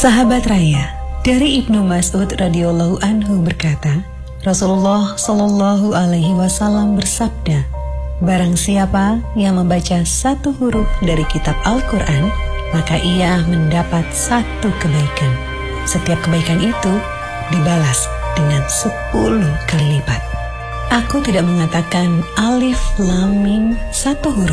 Sahabat Raya, dari Ibnu Mas'ud radhiyallahu anhu berkata, Rasulullah Shallallahu alaihi wasallam bersabda, barang siapa yang membaca satu huruf dari kitab Al-Quran, maka ia mendapat satu kebaikan. Setiap kebaikan itu dibalas dengan 10 kali lipat. Aku tidak mengatakan alif lam mim satu huruf,